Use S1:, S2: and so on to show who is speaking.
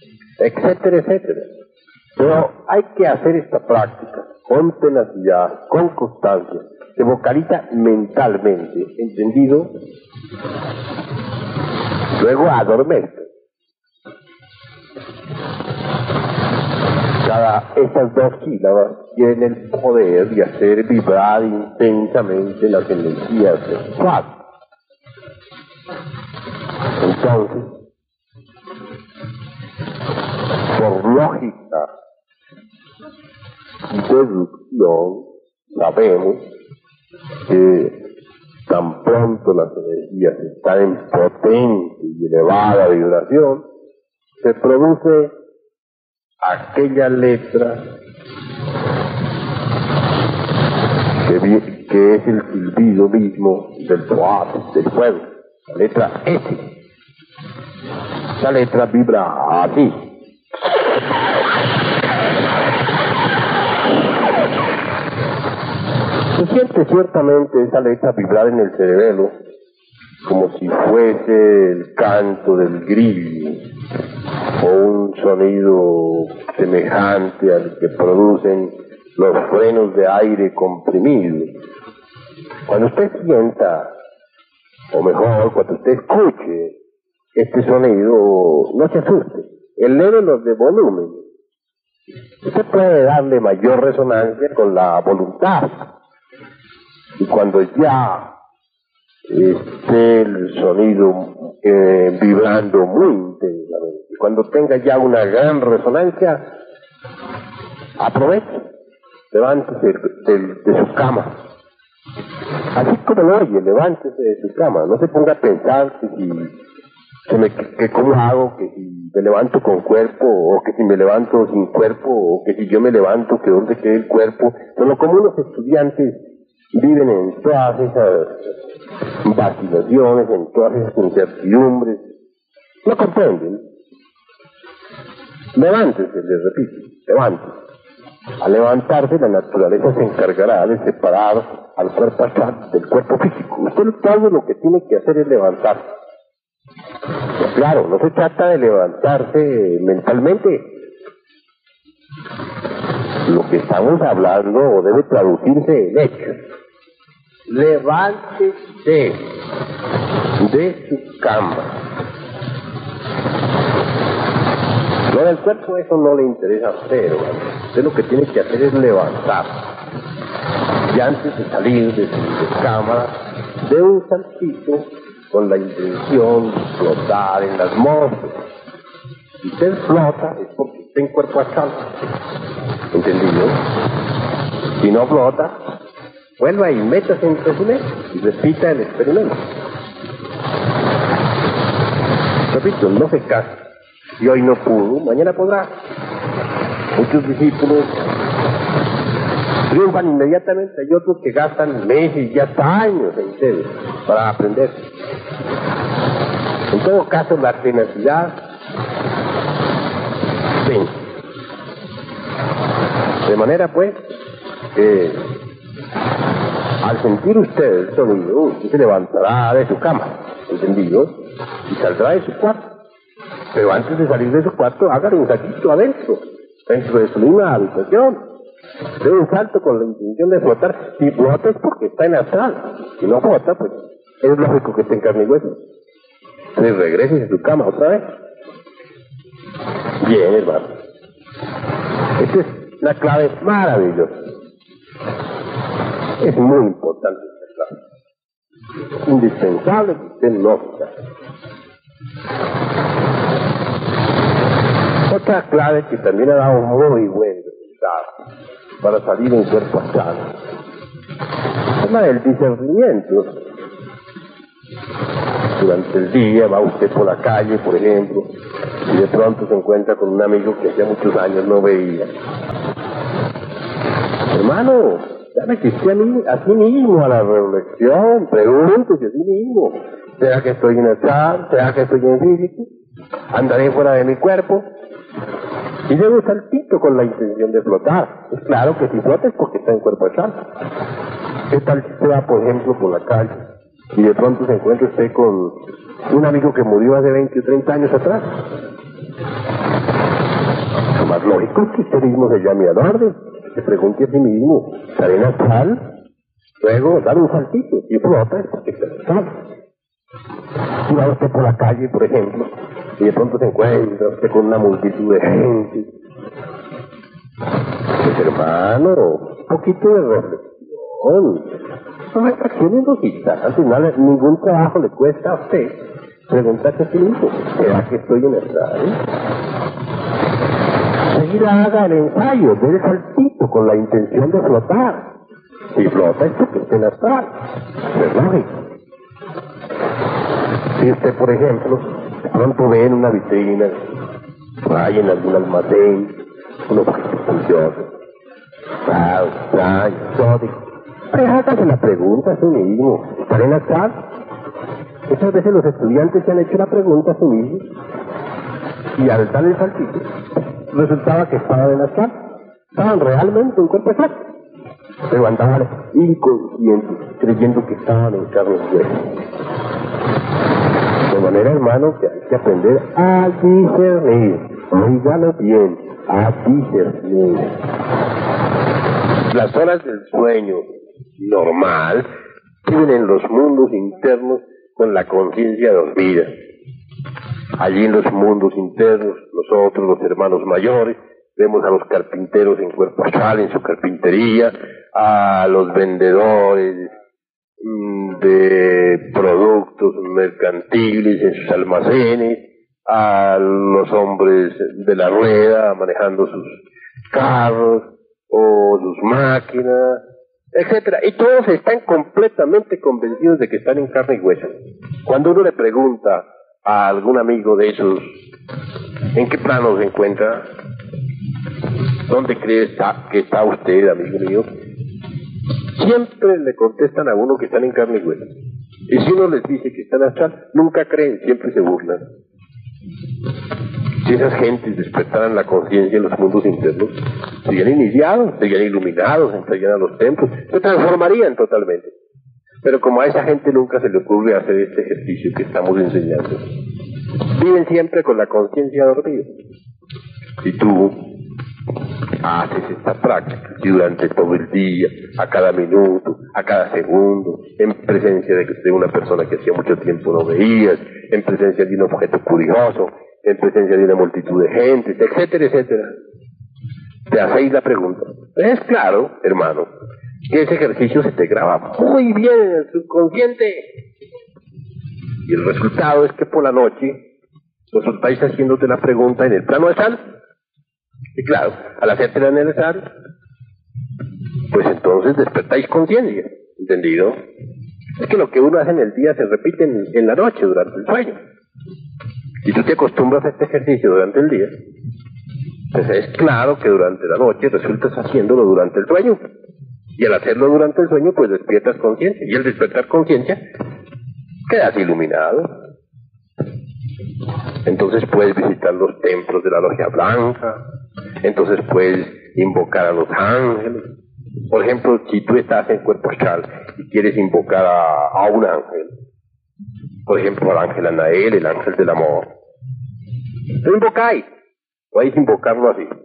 S1: etcétera, etcétera. Pero hay que hacer esta práctica con tenacidad, con constancia. Se vocaliza mentalmente, ¿entendido? Luego adormece. Estas dos sílabas tienen el poder de hacer vibrar intensamente las energías sexuales. Entonces, por lógica y deducción, sabemos que tan pronto las energías están en potente y elevada vibración, se produce aquella letra que es el silbido mismo del boato, del fuego, la letra S. Esa letra vibra así. Se siente ciertamente esa letra vibrar en el cerebelo como si fuese el canto del grillo o un sonido semejante al que producen los frenos de aire comprimido. Cuando usted sienta, o mejor, cuando usted escuche este sonido, no se asuste, elévelos de volumen. Usted puede darle mayor resonancia con la voluntad. Y cuando ya esté el sonido vibrando muy intensamente, y cuando tenga ya una gran resonancia, aproveche, levántese de su cama. Así como lo oye, levántese de su cama. No se ponga a pensar que cómo hago, que si me levanto con cuerpo, o que si me levanto sin cuerpo, o que si yo me levanto, que dónde queda el cuerpo. Pero como unos estudiantes viven en todas esas vacilaciones, en todas esas incertidumbres, no comprenden. Levántese, les repito, levántese. Al levantarse, la naturaleza se encargará de separar al cuerpo astral del cuerpo físico. Usted todo lo que tiene que hacer es levantarse. Pues claro, no se trata de levantarse mentalmente. Lo que estamos hablando debe traducirse en hechos. Levántese de su cama. Lo del cuerpo, eso no le interesa a usted, hermano. Usted lo que tiene que hacer es levantar. Y antes de salir de su cama, de un saltito con la intención de flotar en la atmósfera. Si usted flota, es porque está en cuerpo astral. ¿Entendido? Si no flota, vuelva y métase entre su lecho y repita el experimento. Repito, no se case. Si hoy no pudo, mañana podrá. Muchos discípulos triunfan inmediatamente, hay otros que gastan meses y hasta años enteros para aprender. En todo caso, la tenacidad vence. De manera pues que al sentir usted el sonido, usted se levantará de su cama, ¿entendido? Y saldrá de su cuarto. Pero antes de salir de su cuarto, hágale un saquito adentro, dentro de su misma habitación. De un salto con la intención de flotar. Si flota es porque está en astral. Si no flota, pues es lógico que esté en carne y hueso. Entonces regrese a su cama otra vez. Bien, hermano. Esta es una clave maravillosa. Es muy importante esta clave. Indispensable que usted no se haga. Otra clave que también ha dado muy buen resultado para salir en cuerpo astral es la del discernimiento. Durante el día va usted por la calle, por ejemplo, y de pronto se encuentra con un amigo que hacía muchos años no veía. Hermano, dame que esté a sí mismo a la reflexión, pregúntese a sí mismo. ¿Será que estoy en astral? ¿Será que estoy en físico? ¿Andaré fuera de mi cuerpo? Y luego un saltito con la intención de flotar. Es claro que si flota es porque está en cuerpo astral. ¿Qué tal si se va, por ejemplo, por la calle y de pronto se encuentra usted con un amigo que murió hace 20 o 30 años atrás? pues que usted mismo se llame al orden, se pregunte a sí mismo, ¿estaré en astral? Luego, dar un saltito y flota hasta que se sale. Si va usted por la calle, por ejemplo, y de pronto se encuentra usted con una multitud de gente, pues hermano, un poquito de reflexión. Son reflexiones dositas. Al final, ningún trabajo le cuesta a usted preguntarse a sí mismo, ¿será que estoy en astral? Seguida haga el ensayo, dé el saltito con la intención de flotar. Si flota es porque esté en astral. Es lógico. Si usted, por ejemplo, de pronto ve en una vitrina, por ahí en algún almacén, un objeto precioso, pues hágase la pregunta a sí mismo, ¿estaré en astral? Muchas veces los estudiantes se han hecho la pregunta a sí mismos y al dar el saltito resultaba que estaban en astral, estaban realmente en cuerpo astral, pero andaban inconscientes creyendo que estaban en carne y hueso. De manera, hermano, que hay que aprender a discernir, oígalo bien, a discernir. Las horas del sueño normal viven en los mundos internos con la conciencia dormida. Allí en los mundos internos, nosotros, los hermanos mayores, vemos a los carpinteros en cuerpo astral, en su carpintería, a los vendedores de productos mercantiles en sus almacenes, a los hombres de la rueda manejando sus carros o sus máquinas, etcétera, y todos están completamente convencidos de que están en carne y hueso. Cuando uno le pregunta a algún amigo de esos ¿en qué plano se encuentra? ¿Dónde cree que está usted, amigo mío? Siempre le contestan a uno que están en carne y hueso. Y si uno les dice que están astral, nunca creen, siempre se burlan. Si esas gentes despertaran la conciencia en los mundos internos, serían iniciados, serían iluminados, entrarían a los templos, se transformarían totalmente. Pero como a esa gente nunca se le ocurre hacer este ejercicio que estamos enseñando, viven siempre con la conciencia dormida. Si tú haces esta práctica y durante todo el día, a cada minuto, a cada segundo, en presencia de una persona que hacía mucho tiempo no veías, en presencia de un objeto curioso, en presencia de una multitud de gentes, etcétera, etcétera, te hacéis la pregunta. Es claro, hermano, que ese ejercicio se te graba muy bien en el subconsciente. Y el resultado es que por la noche resultáis haciéndote la pregunta en el plano astral. Y claro, al hacértela en el astral, pues entonces despertáis conciencia, ¿entendido? Es que lo que uno hace en el día se repite en la noche, durante el sueño. Si tú te acostumbras a este ejercicio durante el día, pues es claro que durante la noche resultas haciéndolo durante el sueño. Y al hacerlo durante el sueño, pues despiertas conciencia. Y al despertar conciencia, quedas iluminado. Entonces puedes visitar los templos de la Logia Blanca. Entonces puedes invocar a los ángeles. Por ejemplo, si tú estás en cuerpo astral y quieres invocar a un ángel, por ejemplo, al ángel Anael, el ángel del amor, lo invocáis. Podéis invocarlo así.